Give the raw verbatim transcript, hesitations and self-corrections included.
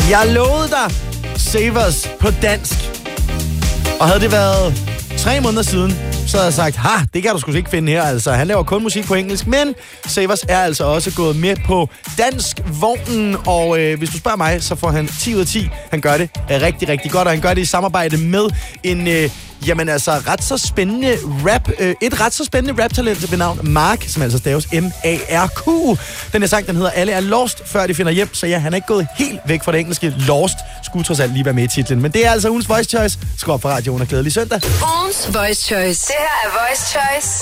Jeg lovede dig Savers på dansk. Og havde det været tre måneder siden, så havde jeg sagt, ha, det kan du sgu ikke finde her, altså. Han laver kun musik på engelsk, men Savers er altså også gået med på dansk-vognen, og øh, hvis du spørger mig, så får han ti ud af ti. Han gør det rigtig, rigtig godt, og han gør det i samarbejde med en, øh, jamen altså, ret så spændende rap, øh, et ret så spændende rap-talent ved navn Mark, som altså staves M A R Q. Den her sang, den hedder Alle er lost, før de finder hjem, så ja, han er ikke gået helt væk fra det engelske. Lost skulle trods alt lige være med i titlen, men det er altså ugens Voice Choice. Skru op for radioen og glædelig søndag. Ugens Voice Choice. Det her er Voice Choice